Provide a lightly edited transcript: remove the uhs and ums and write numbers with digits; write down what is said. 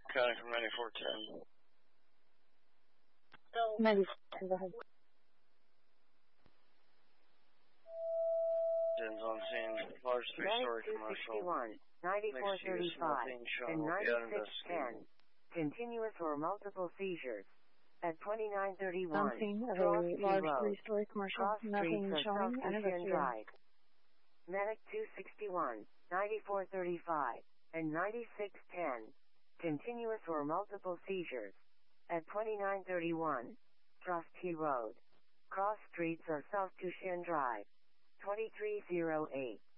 Calling from 9410. 9410, go ahead. Den's on scene. Large three-story commercial. 9435 and 9610. Continuous or multiple seizures. At 2931 On scene of a large three-story commercial. Nothing showing. Drive. Medic 261, 9435 and 9610. Continuous or multiple seizures. At 2931 Trustee Road. Cross streets or South Tushin Drive. 2308.